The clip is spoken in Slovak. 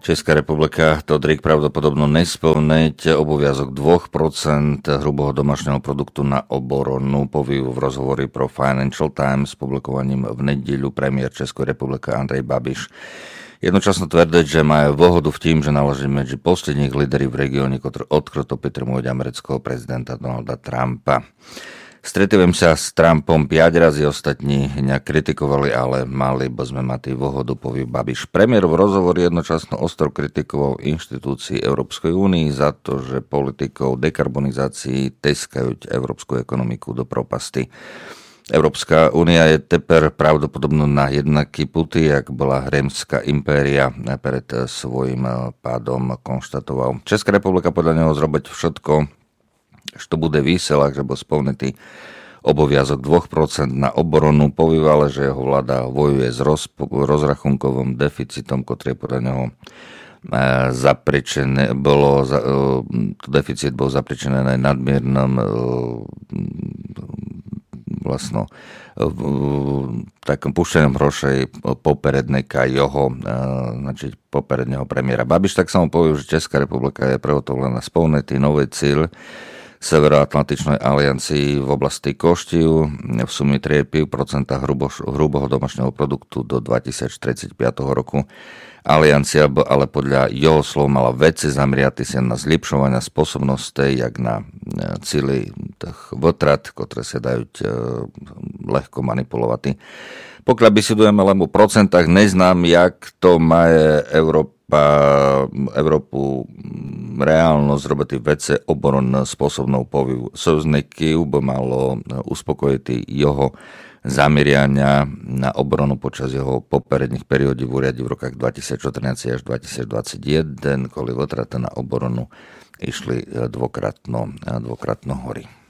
Česká republika Todrik pravdepodobno nesplniť obovязок 2% hrubého domašného produktu na obranu, povie v rozhovori pro Financial Times s publikovaním v nedeľu premiér Českej republiky Andrej Babiš. Jednočasno tvrdiť, že má výhodu v tým, že naleží medzi posledných líderov v regióne, ktorý odkryto підтримують amerického prezidenta Donalda Trumpa. Stretívem sa s Trumpom 5 razy, ostatní nejak kritikovali, ale mali by sme mať výhodu, povie Babiš. Premiér v rozhovore jednočasno ostro kritikoval inštitúcii Európskej únii za to, že politikou dekarbonizácií teskajú európsku ekonomiku do propasty. Európska únia je teper pravdepodobno na jednaký puty, jak bola Rímska impéria pred svojím pádom, konštatoval. Česká republika podľa neho zrobiť všetko, što bude výsel, že bol splnitý obovязок 2% na obranu, povývale, že jeho vláda vojuje s rozrachunkovým deficitom, ktorý podľa neho deficit bol zapričený nadmiernym vlastno takom pušťaním hrošej poperednika jeho, znači poperedného premiéra Babiš, tak sa mu povie, že Česká republika je prehotovlená splniť nový cieľ Severoatlantičnej aliancii v oblasti koštív v sume 3,5% hrubého domašného produktu do 2035 roku. Aliancia ale podľa jeho slov mala veci zamriaty sa na zlepšovanie spôsobností, jak na cíli tých votrat, ktoré sa dajú ľahko manipulovať. Pokiaľ by si dujeme len o procentách, neznám, jak to má Európu reálno zrobiť veci oboron spôsobnou povivu. Sojužníky by malo uspokojiť jeho zameriania na obranu počas jeho poperedných periódy v úrade v rokách 2014 až 2021, kvôli votrate na obranu išli dvokratno hori.